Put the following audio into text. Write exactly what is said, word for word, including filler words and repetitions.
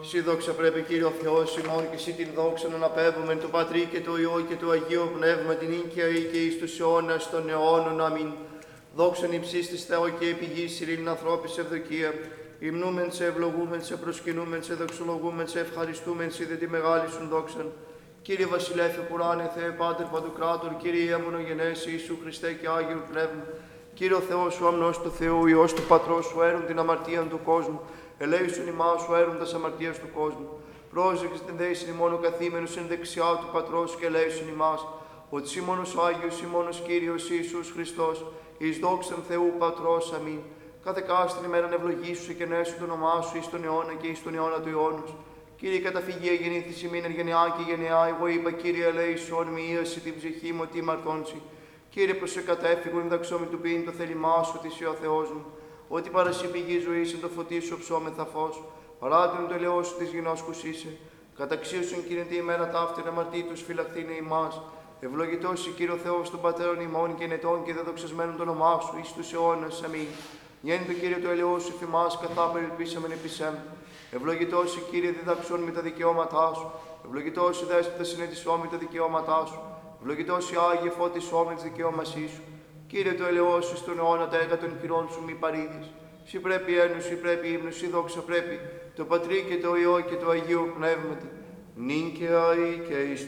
Συ δόξα πρέπει Κύριο Θεός ημών και εσύ την δόξα να αναπέμπουμε το Πατρί και το Υιό και το Αγίο Πνεύμα την ίκαια ή και εις τους αιώνας των αιώνων. Αμήν. Δόξαν υψίστης Θεό και επιγής ειρήνην ανθρώπης ευδοκία. Υμνούμεν σε, ευλογούμεν σε, προσκυνούμεν σε, δοξολογούμεν σε, ευχαριστούμεν σε, δε τη μεγάλη σου δόξαν. Κύριε Βασιλέφε Πουράνε, Θεέ Πάτερ Παντοκράτορ, Κύριε Μονογενές Ιησού Χριστέ και Άγιον Πνεύμα. Κύριε ο Θεός σου, αμνός του Θεού, Υιός του Πατρός σου, έρουν την αμαρτία του κόσμου. Ελέησον ημάς σου, έρουν τας αμαρτίας του κόσμου. Πρόσεξε την δέησιν ημών ο καθήμενος εν δεξιά του Πατρός και ελέησον ημάς. Ότι σύ μόνος Άγιος, ή μόνος Κύριος Ιησούς Χριστός, εις δόξαν Θεού Πατρός. Αμήν. Κάθε κάστην ημέραν ευλογήσου και νέσου το όνομά σου εις τον αιώνα και εις τον αιώνα του αιώνος. Κύριε καταφυγία γεννήθης ημίν εν γενεά και γενεά, εγώ είπα Κύριε ελέησον μη ίαση την ψυχή μου ότι μαρτώντσι. Κύριε προσεκατέφυγον δαξόμη του ποιήν το θέλημά σου ότι ο Θεός μου. Ότι παρασύ πηγή ζωής εν το φωτί σου ψώμεθα φως. Παράτην το ελαιό σου της γινώσκους είσαι. Καταξίωσον Κύριε τη ημέρα ταύτην αμαρτήτους φυλαχθήνε ημάς. Ευλογητός η Κύριο Θεός των πατέρων ημών και νετών και δεδοξασμένων το όνομά σου εις τους αιώνας. Αμήν. Γέννητο Κύριε το ελαιό σου εφημάς καθά περιελπίσαμεν επισέμ. Ευλογητός η Κύριε διδαξών με τα δικαιώματά σου. Ευλογητός η δέσποτα συνετισό με τα δικαιώματά σου. Ευλογητός η Άγιε φώτισό με τις δικαιώμασή σου. Κύριε το ελαιό σου στον αιώνα τα έργα των χειρών σου μη παρήδεις. Συ πρέπει ένους, συ πρέπει ύμνος, συ δόξα πρέπει το Πατρί και το Υιό και το Αγίο Πνεύματι. Νυν και αεί και εις